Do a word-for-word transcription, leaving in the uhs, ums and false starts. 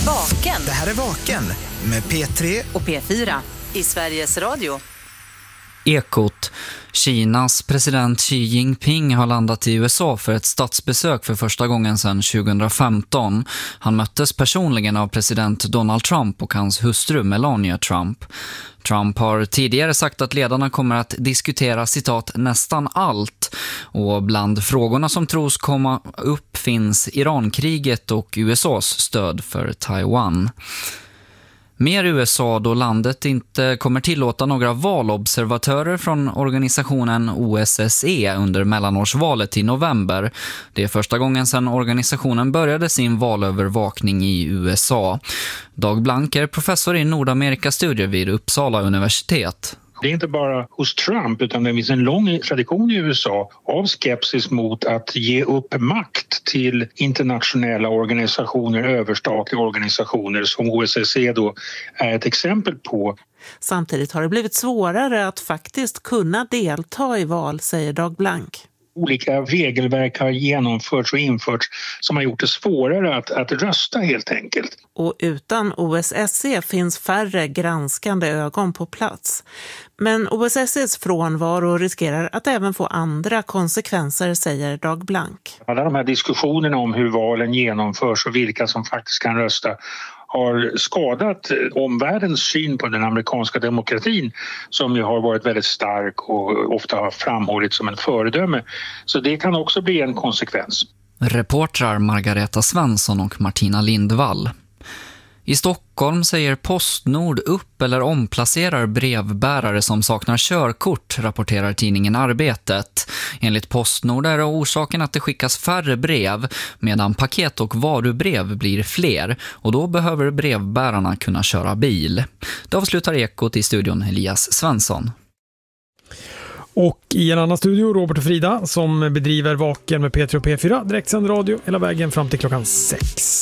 Vaken. Det här är Vaken med P tre och P fyra i Sveriges Radio. Ekot. Kinas president Xi Jinping har landat i U S A för ett statsbesök för första gången sedan tjugohundrafemton. Han möttes personligen av president Donald Trump och hans hustru Melania Trump. Trump har tidigare sagt att ledarna kommer att diskutera citat nästan allt, och bland frågorna som tros komma upp finns Irankriget och U S A:s stöd för Taiwan. Mer U S A då landet inte kommer tillåta några valobservatörer från organisationen O S S E under mellanårsvalet i november. Det är första gången sedan organisationen började sin valövervakning i U S A. Dag Blank är professor i Nordamerikastudier vid Uppsala universitet. Det är inte bara hos Trump, utan det finns en lång tradition i U S A av skepsis mot att ge upp makt till internationella organisationer, överstatliga organisationer som O S S E då är ett exempel på. Samtidigt har det blivit svårare att faktiskt kunna delta i val, säger Dag Blank. Olika regelverk har genomförts och införts som har gjort det svårare att, att rösta helt enkelt. Och utan O S S E finns färre granskande ögon på plats. Men O S S E:s frånvaro riskerar att även få andra konsekvenser, säger Dag Blank. Alla de här diskussionerna om hur valen genomförs och vilka som faktiskt kan rösta har skadat omvärldens syn på den amerikanska demokratin, som ju har varit väldigt stark och ofta har framhållits som en föredöme. Så det kan också bli en konsekvens. Reportrar Margareta Svensson och Martina Lindvall. I Stockholm säger Postnord upp eller omplacerar brevbärare som saknar körkort, rapporterar tidningen Arbetet. Enligt Postnord är orsaken att det skickas färre brev, medan paket- och varubrev blir fler, och då behöver brevbärarna kunna köra bil. Det avslutar Ekot, i studion Elias Svensson. Och i en annan studio Robert och Frida som bedriver Vaken med P tre och P fyra, direktsänd radio hela vägen fram till klockan sex.